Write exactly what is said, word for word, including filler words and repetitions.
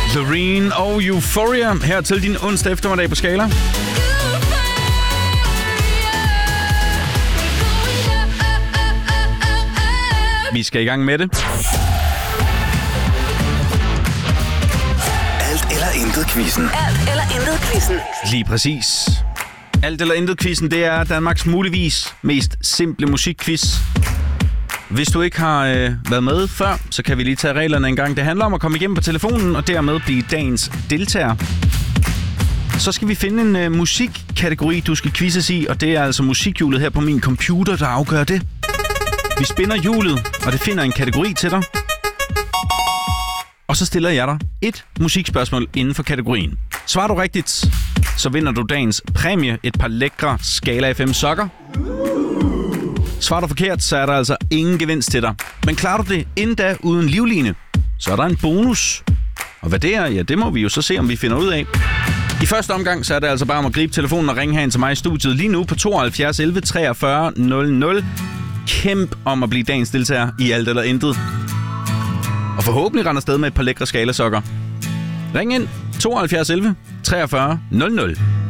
Loreen og Euphoria her til din onsdag eftermiddag på Skala. Vi skal i gang med det. Alt eller intet quizzen. Alt eller intet quizzen. Lige præcis. Alt eller intet quizzen, det er Danmarks muligvis mest simple musikquiz. Hvis du ikke har øh, været med før, så kan vi lige tage reglerne en gang. Det handler om at komme igennem på telefonen og dermed blive dagens deltager. Så skal vi finde en øh, musikkategori, du skal quizzes i, og det er altså musikhjulet her på min computer, der afgør det. Vi spinner hjulet, og det finder en kategori til dig. Og så stiller jeg dig et musikspørgsmål inden for kategorien. Svarer du rigtigt, så vinder du dagens præmie, et par lækre Skala F M sokker. Svarer du forkert, så er der altså ingen gevinst til dig. Men klarer du det inden da uden livline, så er der en bonus. Og hvad det er, ja, det må vi jo så se, om vi finder ud af. I første omgang, så er det altså bare om at gribe telefonen og ringe herind til mig i studiet lige nu på tooghalvfjerds elleve treogfyrre nul nul. Kæmp om at blive dagens deltager i alt eller intet. Og forhåbentlig render afsted med et par lækre skalasokker. Ring ind tooghalvfjerds elleve treogfyrre nul nul.